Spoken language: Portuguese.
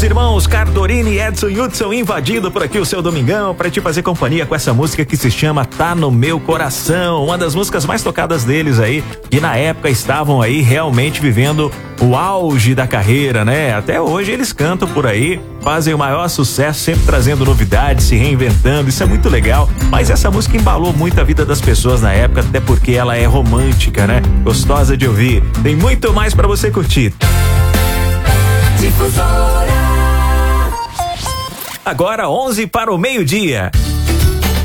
irmãos Cardorini e Edson Hudson invadindo por aqui o seu domingão pra te fazer companhia com essa música que se chama Tá no Meu Coração, uma das músicas mais tocadas deles aí, que na época estavam aí realmente vivendo o auge da carreira, né? Até hoje eles cantam por aí, fazem o maior sucesso, sempre trazendo novidades, se reinventando, isso é muito legal. Mas essa música embalou muito a vida das pessoas na época, até porque ela é romântica, né? Gostosa de ouvir. Tem muito mais pra você curtir. Difusora. Agora 11 para o meio-dia.